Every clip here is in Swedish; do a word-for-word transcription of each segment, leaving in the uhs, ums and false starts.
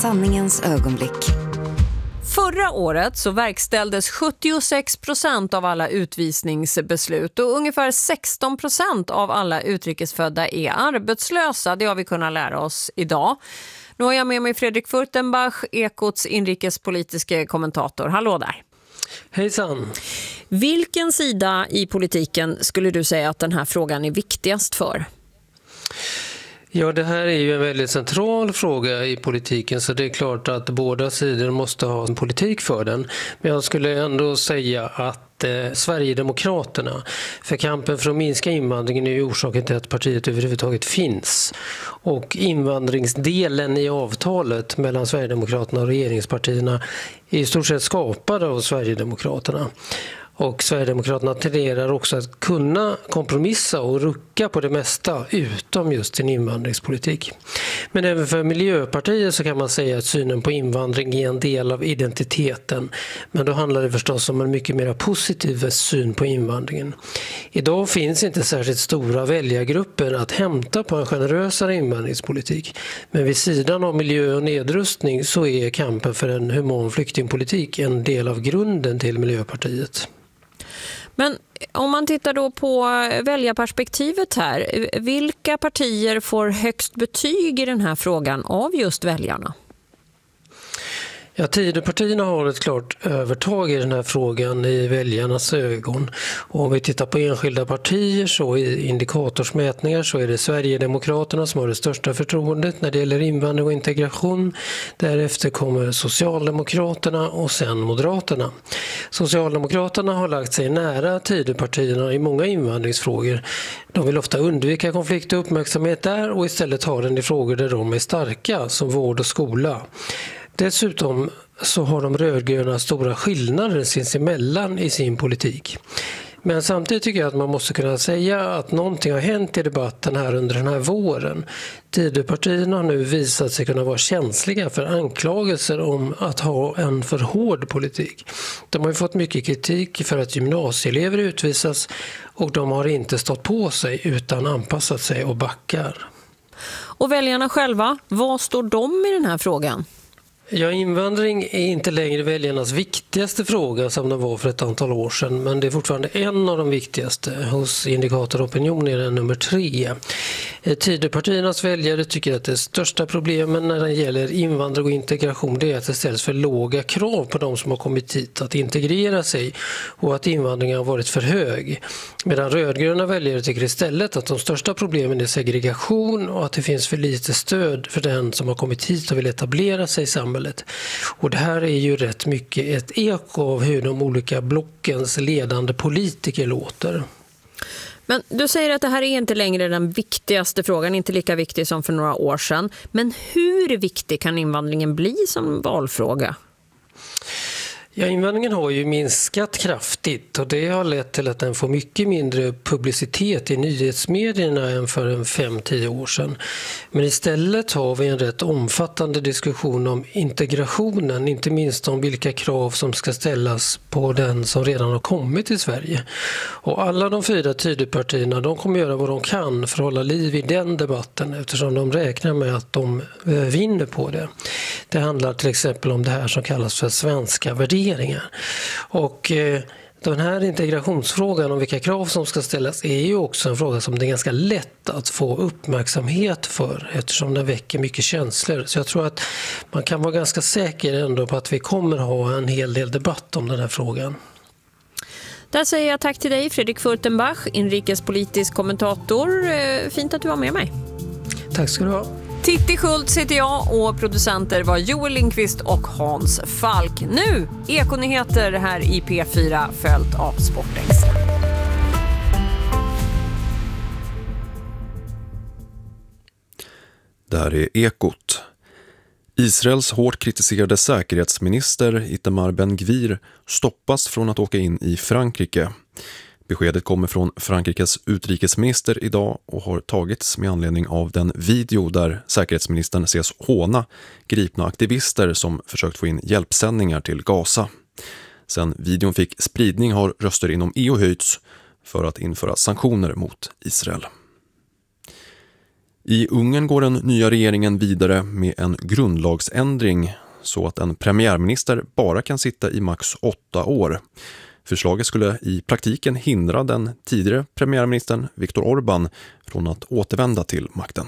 Sanningens ögonblick. Förra året så verkställdes sjuttiosex procent av alla utvisningsbeslut och ungefär sexton procent av alla utrikesfödda är arbetslösa. Det har vi kunnat lära oss idag. Nu har jag med mig Fredrik Furtenbach, Ekots inrikespolitiska kommentator. Hallå där. Hejsan. Vilken sida i politiken skulle du säga att den här frågan är viktigast för? Ja, det här är ju en väldigt central fråga i politiken, så det är klart att båda sidor måste ha en politik för den. Men jag skulle ändå säga att eh, Sverigedemokraterna, för kampen för att minska invandringen är ju orsaken till att partiet överhuvudtaget finns. Och invandringsdelen i avtalet mellan Sverigedemokraterna och regeringspartierna är i stort sett skapade av Sverigedemokraterna. Och Sverigedemokraterna tenderar också att kunna kompromissa och rucka på det mesta utom just sin invandringspolitik. Men även för Miljöpartiet så kan man säga att synen på invandring är en del av identiteten. Men då handlar det förstås om en mycket mer positiv syn på invandringen. Idag finns inte särskilt stora väljargrupper att hämta på en generösare invandringspolitik. Men vid sidan av miljö och nedrustning så är kampen för en human flyktingpolitik en del av grunden till Miljöpartiet. Men om man tittar då på väljarperspektivet här, vilka partier får högst betyg i den här frågan av just väljarna? Ja, Tidöpartierna har ett klart övertag i den här frågan i väljarnas ögon. Och om vi tittar på enskilda partier så i indikatorsmätningar så är det Sverigedemokraterna som har det största förtroendet när det gäller invandring och integration. Därefter kommer Socialdemokraterna och sen Moderaterna. Socialdemokraterna har lagt sig nära Tidöpartierna i många invandringsfrågor. De vill ofta undvika konflikt och uppmärksamhet där och istället ha den i frågor där de är starka, som vård och skola. Dessutom så har de rödgröna stora skillnader sinsemellan i sin politik. Men samtidigt tycker jag att man måste kunna säga att någonting har hänt i debatten här under den här våren. Tidöpartierna har nu visat sig kunna vara känsliga för anklagelser om att ha en för hård politik. De har ju fått mycket kritik för att gymnasieelever utvisas och de har inte stått på sig utan anpassat sig och backar. Och väljarna själva, vad står de i den här frågan? Ja, invandring är inte längre väljarnas viktigaste fråga som den var för ett antal år sedan, men det är fortfarande en av de viktigaste. Hos Indikatoropinion är den nummer tre. Tidöpartiernas väljare tycker att det största problemet när det gäller invandring och integration det är att det ställs för låga krav på de som har kommit hit att integrera sig och att invandringen har varit för hög. Medan rödgröna väljare tycker istället att de största problemen är segregation och att det finns för lite stöd för den som har kommit hit och vill etablera sig i samhället. Och det här är ju rätt mycket ett eko av hur de olika blockens ledande politiker låter. Men du säger att det här är inte längre den viktigaste frågan, inte lika viktig som för några år sedan. Men hur viktig kan invandringen bli som valfråga? Ja, invandringen har ju minskat kraftigt och det har lett till att den får mycket mindre publicitet i nyhetsmedierna än för en fem till tio år sedan. Men istället har vi en rätt omfattande diskussion om integrationen, inte minst om vilka krav som ska ställas på den som redan har kommit till Sverige. Och alla de fyra Tidöpartierna, de kommer göra vad de kan för att hålla liv i den debatten eftersom de räknar med att de vinner på det. Det handlar till exempel om det här som kallas för svenska värderingar. Och eh, den här integrationsfrågan om vilka krav som ska ställas är ju också en fråga som det är ganska lätt att få uppmärksamhet för eftersom den väcker mycket känslor. Så jag tror att man kan vara ganska säker ändå på att vi kommer ha en hel del debatt om den här frågan. Där säger jag tack till dig Fredrik Furtenbach, inrikespolitisk kommentator. Fint att du var med mig. Tack ska du ha. Titti Schultz heter jag och producenter var Joel Lindqvist och Hans Falk. Nu Ekonyheter här i P fyra följt av Sportextra. Där är Ekot. Israels hårt kritiserade säkerhetsminister Itamar Ben-Gvir stoppas från att åka in i Frankrike. Beskedet kommer från Frankrikes utrikesminister idag och har tagits med anledning av den video där säkerhetsministern ses håna gripna aktivister som försökt få in hjälpsändningar till Gaza. Sen videon fick spridning har röster inom E U höjts för att införa sanktioner mot Israel. I Ungern går den nya regeringen vidare med en grundlagsändring så att en premiärminister bara kan sitta i max åtta år. Förslaget skulle i praktiken hindra den tidigare premiärministern Viktor Orbán från att återvända till makten.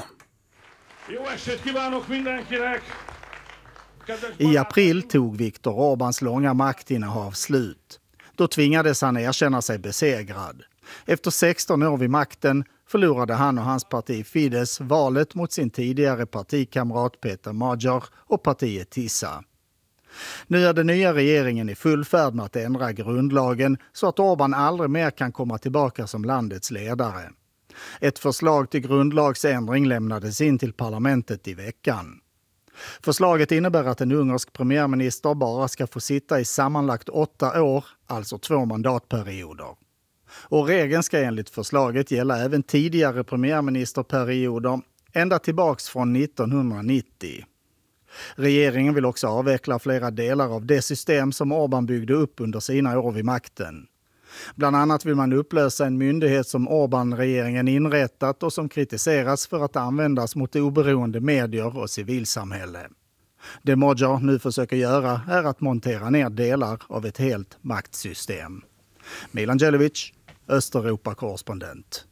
I april tog Viktor Orbáns långa maktinnehav slut. Då tvingades han erkänna sig besegrad. Efter sexton år vid makten förlorade han och hans parti Fidesz valet mot sin tidigare partikamrat Peter Magyar och partiet Tisa. Nu är den nya regeringen i full färd med att ändra grundlagen så att Orbán aldrig mer kan komma tillbaka som landets ledare. Ett förslag till grundlagsändring lämnades in till parlamentet i veckan. Förslaget innebär att en ungersk premiärminister bara ska få sitta i sammanlagt åtta år, alltså två mandatperioder. Och regeln ska enligt förslaget gälla även tidigare premiärministerperioder, ända tillbaks från nittonhundranittio. Regeringen vill också avveckla flera delar av det system som Orbán byggde upp under sina år vid makten. Bland annat vill man upplösa en myndighet som Orbán-regeringen inrättat och som kritiseras för att användas mot oberoende medier och civilsamhälle. Det Magyar nu försöker göra är att montera ner delar av ett helt maktsystem. Milan Djelevic, Östeuropa-korrespondent.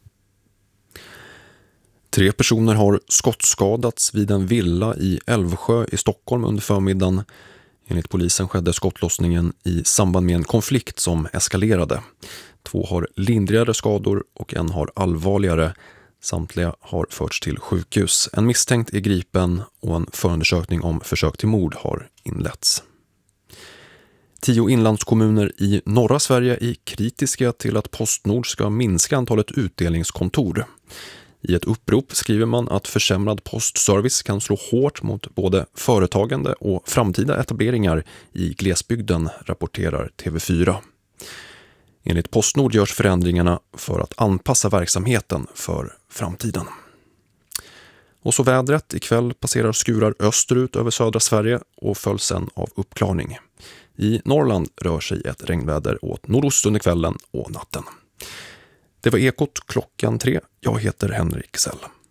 Tre personer har skottskadats vid en villa i Älvsjö i Stockholm under förmiddagen. Enligt polisen skedde skottlossningen i samband med en konflikt som eskalerade. Två har lindrigare skador och en har allvarligare. Samtliga har förts till sjukhus. En misstänkt är gripen och en förundersökning om försök till mord har inletts. Tio inlandskommuner i norra Sverige är kritiska till att Postnord ska minska antalet utdelningskontor. I ett upprop skriver man att försämrad postservice kan slå hårt mot både företagande och framtida etableringar i glesbygden, rapporterar T V fyra. Enligt Postnord görs förändringarna för att anpassa verksamheten för framtiden. Och så vädret. Ikväll passerar skurar österut över södra Sverige och följs sen av uppklarning. I Norrland rör sig ett regnväder åt nordost under kvällen och natten. Det var Ekot klockan tre. Jag heter Henrik Sell.